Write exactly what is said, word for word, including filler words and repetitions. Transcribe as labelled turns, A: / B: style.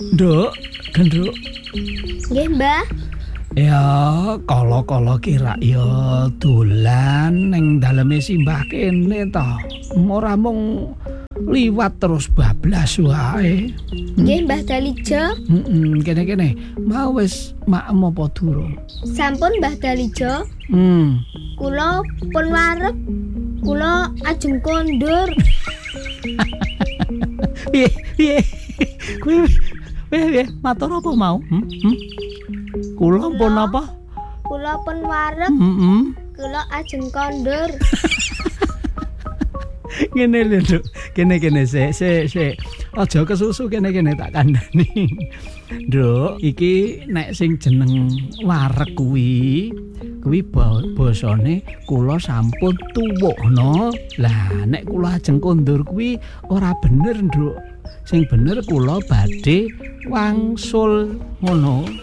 A: Nduk, Genduk.
B: Nggih, Mbah.
A: Ya, kala-kala kira ya dolan ning daleme simbah kene to. Ora mung liwat terus bablas wae.
B: Nggih, Mbah Dalijo.
A: Heeh, kene-kene. Mau wis maem apa durung?
B: Sampun, Mbah Dalijo.
A: Hmm.
B: Kula pun warep. Kula ajeng kondur.
A: Piye, piye? Kuwi piye, matur apa mau? Hmm? Hmm? Kula pun apa?
B: Kula pun warep.
A: Heeh.
B: Kula ajeng kondur.
A: Ngene lho, Nduk. Kene-kene sik, sik, sik. Aja kesusu kene-kene tak kandhani. Nduk, iki nek sing jeneng warek kuwi, kuwi basane kula sampun tuwuhna. Lah nek kula ajeng kondur kuwi ora bener, Nduk. Sing bener kula badhe wangsul ngono.